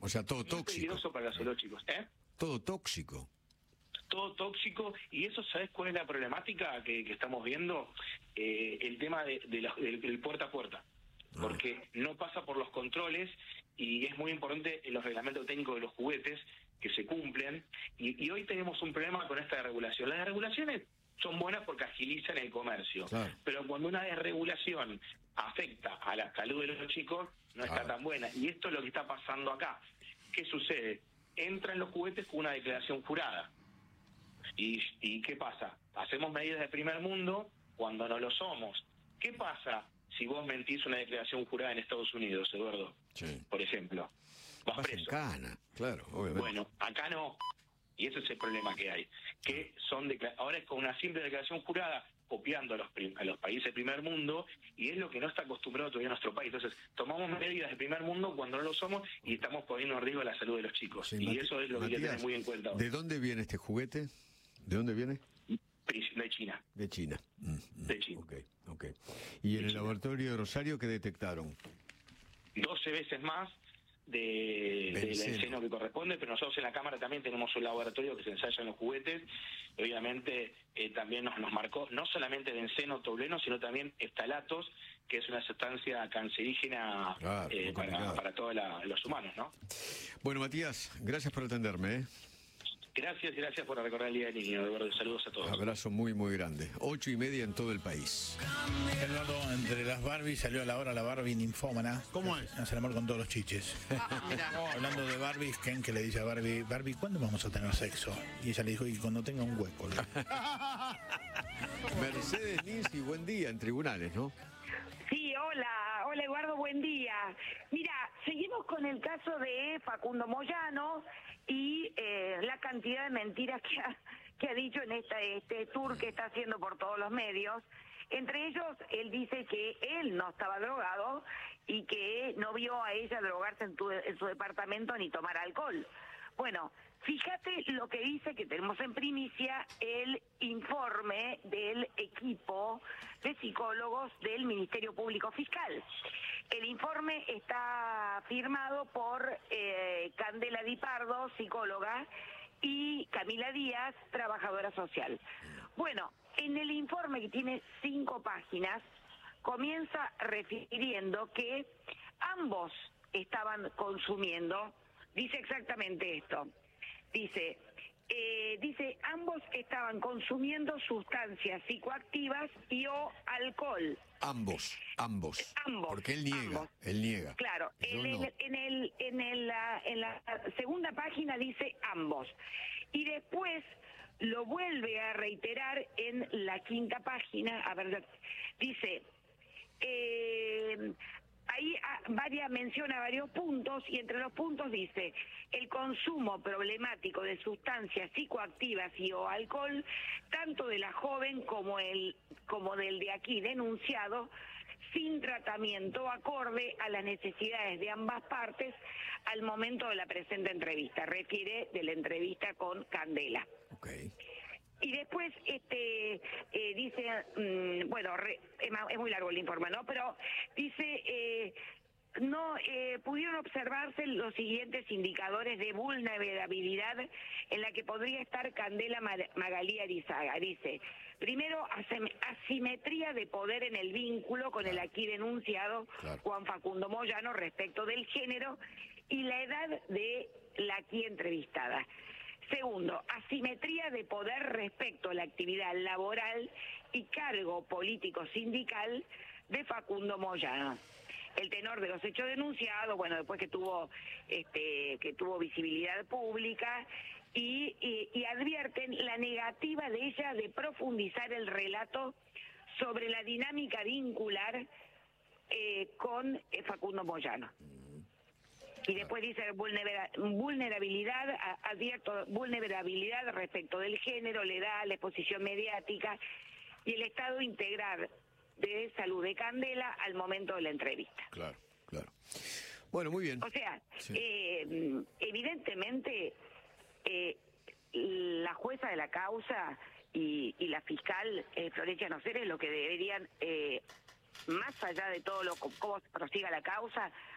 O sea, todo muy tóxico. peligroso para los zoológicos. Todo tóxico. Todo tóxico, y eso, ¿sabes cuál es la problemática que estamos viendo? El tema del puerta a puerta, porque no pasa por los controles, y es muy importante en los reglamentos técnicos de los juguetes que se cumplen, y hoy tenemos un problema con esta desregulación. Las desregulaciones son buenas porque agilizan el comercio, claro, pero cuando una desregulación afecta a la salud de los chicos, no está tan buena, y esto es lo que está pasando acá. ¿Qué sucede? Entran los juguetes con una declaración jurada. ¿Y qué pasa? Hacemos medidas de primer mundo cuando no lo somos. ¿Qué pasa si vos mentís una declaración jurada en Estados Unidos, Eduardo? Sí. Por ejemplo. Vas en preso. cana, claro, obviamente. Bueno, acá no. Y ese es el problema que hay. Que son ahora es con una simple declaración jurada, copiando a los países de primer mundo, y es lo que no está acostumbrado todavía nuestro país. Entonces, tomamos medidas de primer mundo cuando no lo somos y estamos poniendo en riesgo la salud de los chicos. Sí, y eso es lo que hay que tener muy en cuenta. ¿De dónde viene este juguete? ¿De dónde viene? De China. De China. De China. Ok. ¿Y en el laboratorio de Rosario qué detectaron? 12 veces más del benceno que corresponde, pero nosotros en la Cámara también tenemos un laboratorio que se ensaya en los juguetes. Obviamente también nos marcó no solamente benceno tolueno, sino también eftalatos, que es una sustancia cancerígena para todos los humanos, ¿no? Bueno, Matías, gracias por atenderme, Gracias por recordar el Día del Niño, Eduardo. Saludos a todos. Abrazo muy, muy grande. 8:30 en todo el país. Eduardo, entre las Barbie salió a la hora la Barbie ninfómana. ¿Cómo es? Hace el amor con todos los chiches. Hablando de Barbie, Ken que le dice a Barbie, Barbie, ¿cuándo vamos a tener sexo? Y ella le dijo, y cuando tenga un hueco. Mercedes Ninzi, buen día en tribunales, ¿no? Sí, hola Eduardo, buen día. Mira, seguimos con el caso de Facundo Moyano y la cantidad de mentiras que ha dicho en este tour que está haciendo por todos los medios. Entre ellos, él dice que él no estaba drogado y que no vio a ella drogarse en su departamento ni tomar alcohol. Bueno, fíjate lo que dice, que tenemos en primicia el informe del equipo de psicólogos del Ministerio Público Fiscal. El informe está firmado por Candela Di Pardo, psicóloga, y Camila Díaz, trabajadora social. Bueno, en el informe, que tiene 5 páginas, comienza refiriendo que ambos estaban consumiendo. Dice exactamente esto. Dice, ambos estaban consumiendo sustancias psicoactivas o alcohol. Ambos. Porque él niega. Claro, en la segunda página dice ambos. Y después lo vuelve a reiterar en la 5ª página. A ver, dice... Ahí menciona varios puntos, y entre los puntos dice: el consumo problemático de sustancias psicoactivas o alcohol, tanto de la joven como del de aquí denunciado, sin tratamiento acorde a las necesidades de ambas partes al momento de la presente entrevista. Refiere de la entrevista con Candela. Okay. Y después dice, es muy largo el informe, ¿no? Pero dice, pudieron observarse los siguientes indicadores de vulnerabilidad en la que podría estar Candela Magalí Arizaga. Dice, primero, asimetría de poder en el vínculo con el aquí denunciado Juan Facundo Moyano respecto del género y la edad de la aquí entrevistada. Segundo, asimetría de poder respecto a la actividad laboral y cargo político sindical de Facundo Moyano. El tenor de los hechos denunciados, después que tuvo visibilidad pública, y advierten la negativa de ella de profundizar el relato sobre la dinámica vincular con Facundo Moyano. Y después dice vulnerabilidad, advierto vulnerabilidad respecto del género, la edad, la exposición mediática y el estado integral de salud de Candela al momento de la entrevista. Claro. Bueno, muy bien. O sea, evidentemente la jueza de la causa y la fiscal Florencia Noceres lo que deberían, más allá de todo cómo prosiga la causa,